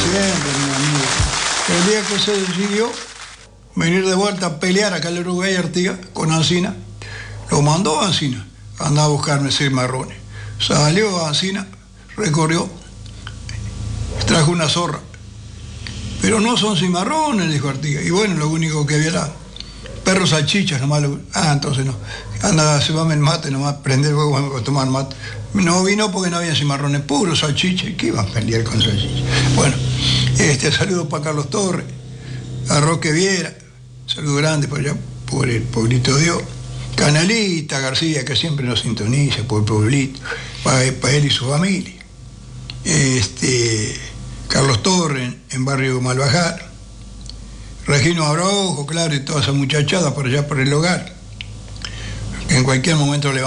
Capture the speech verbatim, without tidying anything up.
siempre, mi amigo. El día que se decidió venir de vuelta a pelear acá en Uruguay Artigas con Ancina, lo mandó a Ancina, andaba a buscarme cimarrones. Salió a Ancina, recorrió, trajo una zorra. Pero no son cimarrones, dijo Artigas. Y bueno, lo único que había era perros salchichas, nomás. Lo... Ah, entonces no. Anda, se va el mate, nomás prender fuego a tomar mate. No vino porque no había cimarrones puros, salchichas. ¿Qué iban a pelear con salchichas? Bueno, este saludo para Carlos Torres, a Roque Viera, saludo grande por allá, por el pueblito de Dios. Canalita García, que siempre nos sintoniza por el pueblito, para, para él y su familia. Este, Carlos Torres, en barrio Malvajar. Regino Abraujo, claro, y toda esa muchachada por allá por el hogar, que en cualquier momento le